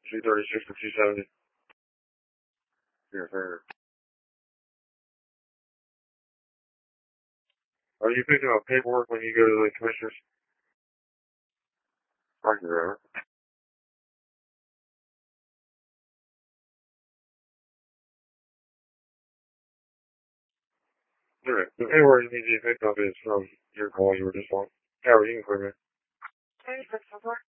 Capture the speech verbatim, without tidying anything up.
two thirty-six to two seventy. Yes, sir. Are you picking up paperwork when you go to the commissioners? Thank you, Robert. Alright, the paperwork you need to be picked up is from your call you were just on. Howard, you can clear me.